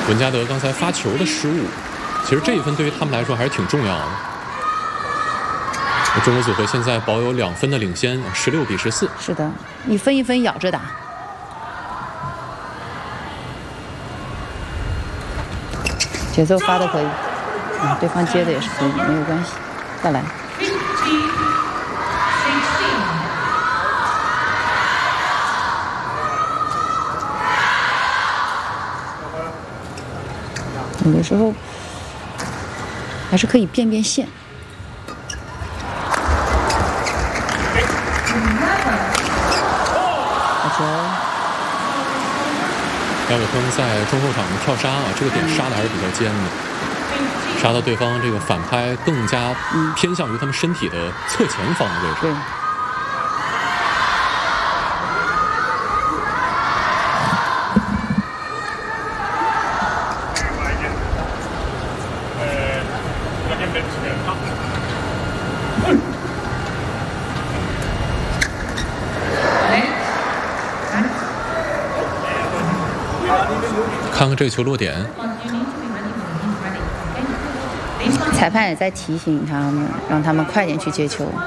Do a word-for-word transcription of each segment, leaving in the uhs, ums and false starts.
文加德刚才发球的失误，其实这一分对于他们来说还是挺重要的。中国组合现在保有两分的领先，十六比十四。 是的，一分一分咬着打。节奏发的可以，嗯，对方接的也是可以，没有关系。再来。有的时候还是可以变变线。好球！ 梁伟铿在中后场的跳杀啊，这个点杀的还是比较尖的，杀到对方这个反拍更加偏向于他们身体的侧前方的位置。 对。 看看这个球落点， 裁判也在提醒他们，让他们快点去接球。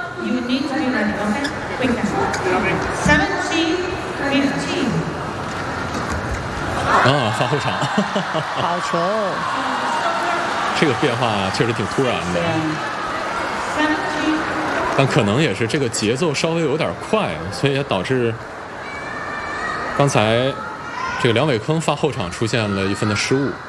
啊，发后场， 好球！ 这个变化确实挺突然的，但可能也是这个节奏稍微有点快，所以也导致刚才这个梁伟铿发后场出现了一分的失误。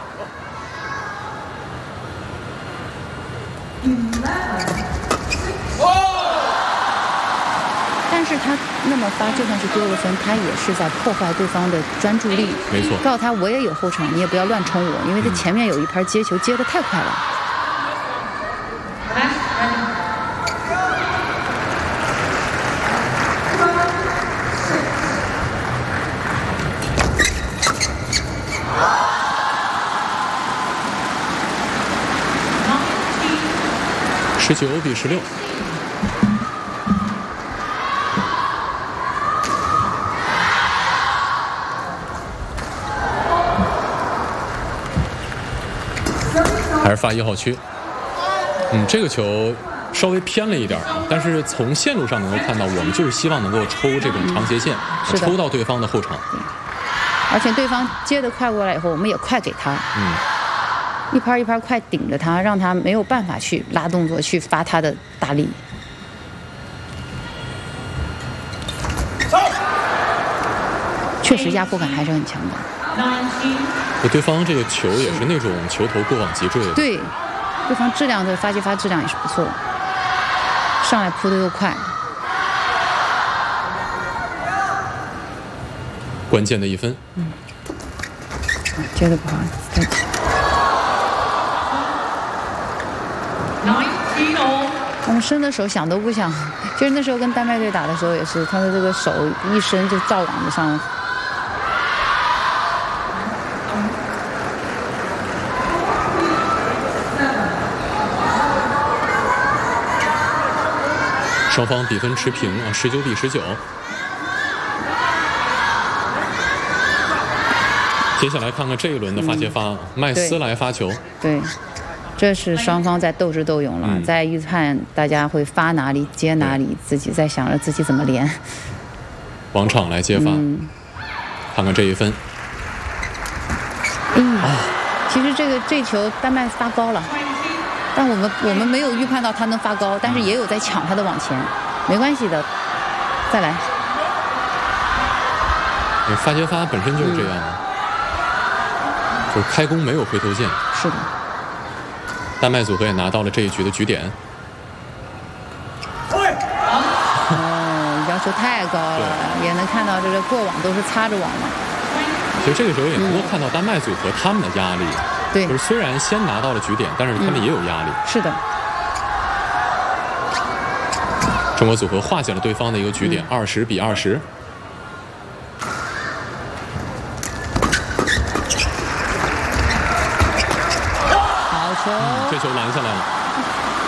但是他那么发，就算是丢了分，他也是在破坏对方的专注力。 没错， 告诉他我也有后场，你也不要乱冲我，因为他前面有一盘接球接得太快了。 十九比十六。还是发一号区。嗯，这个球稍微偏了一点，但是从线路上能够看到，我们就是希望能够抽这种长斜线， 嗯、 抽到对方的后场。 而且对方接得快过来以后，我们也快给他。 嗯。 一拍一拍快顶着他，让他没有办法去拉动作，去发他的大力。确实压迫感还是很强的。 对方这个球也是那种球头过往急坠的。 对，对方质量的发接发质量也是不错，上来扑的又快。 关键的一分。 嗯。接得不好，再接。我们伸的手想都不想，就是那时候跟丹麦队打的时候也是，他的这个手一伸就照往着上了。 双方比分持平啊，十九比十九。接下来看看这一轮的发接发，嗯、麦斯来发球。 对。这是双方在斗智斗勇了，嗯、在预判大家会发哪里接哪里，自己在想着自己怎么连。 王昶来接发，嗯、看看这一分。 嗯，啊、其实这个这球丹麦发高了，但我们我们没有预判到他能发高，但是也有在抢他的往前，没关系的，再来。 发接发本身就是这样的，嗯、就是开弓没有回头箭。 是的。 丹麦组合也拿到了这一局的局点。 哦，要求太高了，也能看到这个过往都是擦着网了。 其实这个时候也能够看到丹麦组合他们的压力。 对、 嗯，就是虽然先拿到了局点，但是他们也有压力。 嗯、是的。 中国组合化解了对方的一个局点，二十比二十。这球拦下来了。